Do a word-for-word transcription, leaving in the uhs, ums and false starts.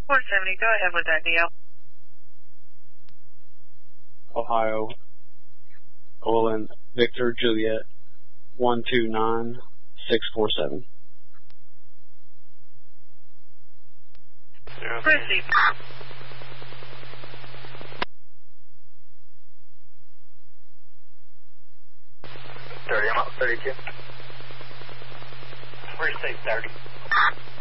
four seventy, go ahead with that deal. Ohio, Olin, Victor, Juliet, one two nine six four seven. Proceed. thirty, I'm up thirty-two. First say thirty.